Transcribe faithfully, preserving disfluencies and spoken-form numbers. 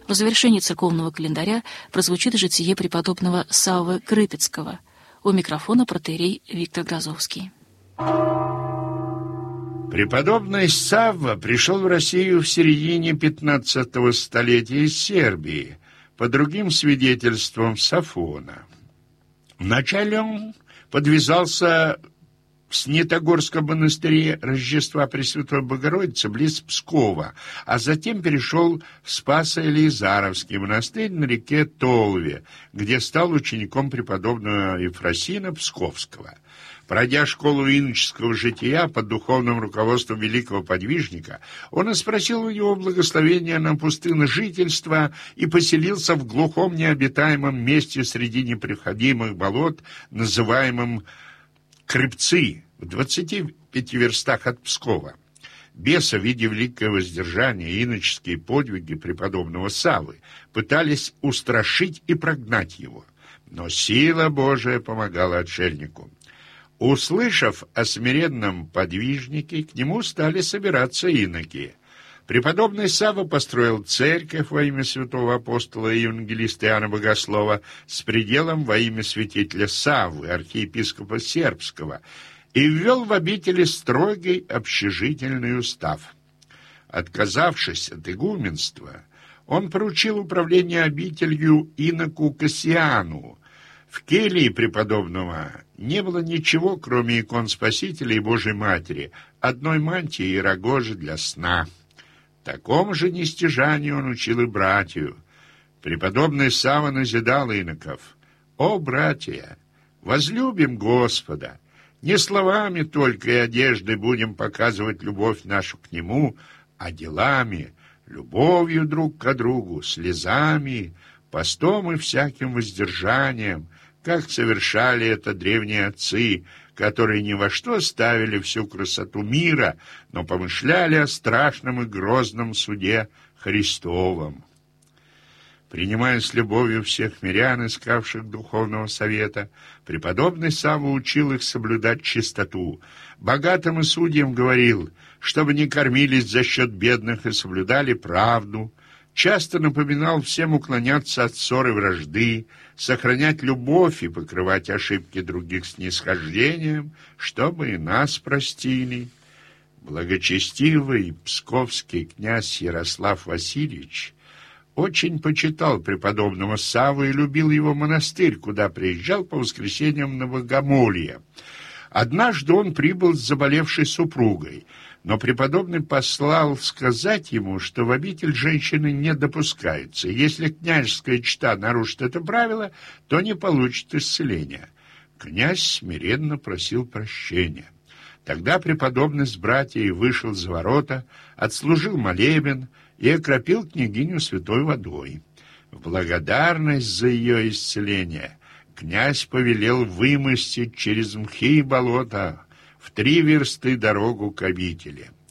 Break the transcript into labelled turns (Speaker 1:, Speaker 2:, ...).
Speaker 1: В завершении церковного календаря прозвучит житие преподобного Саввы Крыпецкого. У микрофона протоиерей Виктор Грозовский.
Speaker 2: Преподобный Савва пришел в Россию в середине пятнадцатого столетия из Сербии, по другим свидетельствам Сафона. Вначале он подвязался в Снитогорском монастыре Рождества Пресвятой Богородицы близ Пскова, а затем перешел в Спасо-Елизаровский монастырь на реке Толве, где стал учеником преподобного Ефросина Псковского. Пройдя школу иноческого жития под духовным руководством великого подвижника, он и спросил у него благословения на пустынное жительство и поселился в глухом необитаемом месте среди непроходимых болот, называемом Крыбцы, в двадцати пяти верстах от Пскова. Бесы, видя великое воздержание и иноческие подвиги преподобного Саввы, пытались устрашить и прогнать его, но сила Божия помогала отшельнику. Услышав о смиренном подвижнике, к нему стали собираться иноки. Преподобный Савва построил церковь во имя святого апостола и евангелиста Иоанна Богослова с пределом во имя святителя Саввы, архиепископа Сербского, и ввел в обители строгий общежительный устав. Отказавшись от игуменства, он поручил управление обителью иноку Кассиану. В келье преподобного не было ничего, кроме икон Спасителя и Божьей Матери, одной мантии и рогожи для сна. Такому же нестяжанию он учил и братью. Преподобный Савва назидал иноков: «О, братья, возлюбим Господа! Не словами только и одеждой будем показывать любовь нашу к Нему, а делами, любовью друг к другу, слезами, постом и всяким воздержанием, как совершали это древние отцы, которые ни во что ставили всю красоту мира, но помышляли о страшном и грозном суде Христовом». Принимая с любовью всех мирян, искавших духовного совета, преподобный Савва учил их соблюдать чистоту. Богатым и судьям говорил, чтобы не кормились за счет бедных и соблюдали правду. Часто напоминал всем уклоняться от ссоры и вражды, сохранять любовь и покрывать ошибки других снисхождением, чтобы и нас простили. Благочестивый псковский князь Ярослав Васильевич очень почитал преподобного Савву и любил его монастырь, куда приезжал по воскресеньям на богомолье. Однажды он прибыл с заболевшей супругой, но преподобный послал сказать ему, что в обитель женщины не допускаются. Если княжеская чета нарушит это правило, то не получит исцеления. Князь смиренно просил прощения. Тогда преподобный с братьей вышел за ворота, отслужил молебен и окропил княгиню святой водой. В благодарность за ее исцеление князь повелел вымостить через мхи и болота в три версты дорогу к обители.